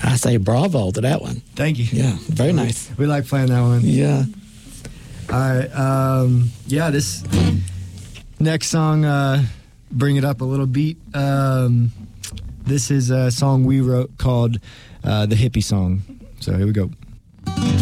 I say bravo to that one. Thank you. Yeah, very nice. We like playing that one. Yeah. All right. Yeah, this next song, bring it up a little beat. This is a song we wrote called The Hippie Song. So here we go.